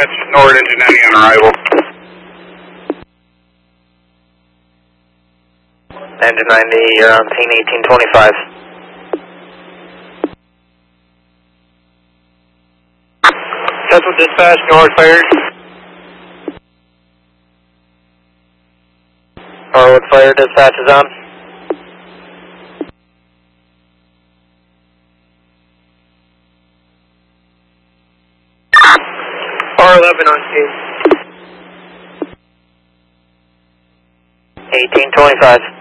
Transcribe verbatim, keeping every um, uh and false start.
dispatch, Norwood engine ninety on arrival. Engine ninety, you're on ping eighteen twenty-five. Central dispatch, Norwood fired. Norwood fire, dispatch is on. R eleven on scene. eighteen twenty-five.